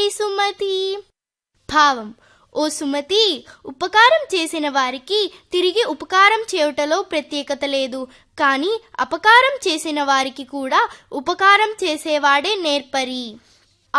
సుమతి. భావం: ఓ సుమతి, ఉపకారం చేసిన వారికి తిరిగి ఉపకారం చేయుటలో ప్రత్యేకత లేదు, కానీ అపకారం చేసిన వారికి కూడా ఉపకారం చేసేవాడే నేర్పరి.